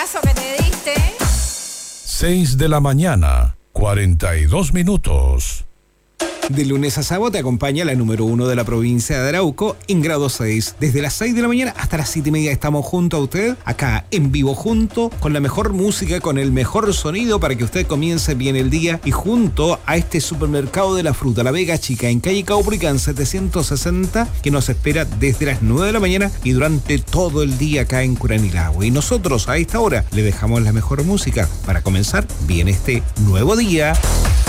golazo que te diste. 6 de la mañana, 42 minutos. De lunes a sábado te acompaña la número 1 de la provincia de Arauco en grado 6. Desde las 6 de la mañana hasta las 7:30 estamos junto a usted, acá en vivo, junto con la mejor música, con el mejor sonido para que usted comience bien el día y junto a este supermercado de la fruta, La Vega Chica, en calle Caupolicán 760, que nos espera desde las 9 de la mañana y durante todo el día acá en Curanilahue. Y nosotros a esta hora le dejamos la mejor música para comenzar bien este nuevo día.